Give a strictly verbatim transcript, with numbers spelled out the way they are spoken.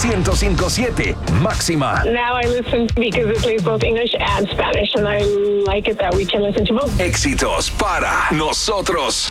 ciento cinco punto siete Máxima. Now I listen because it plays both English and Spanish, and I like it that we can listen to both. Éxitos para nosotros.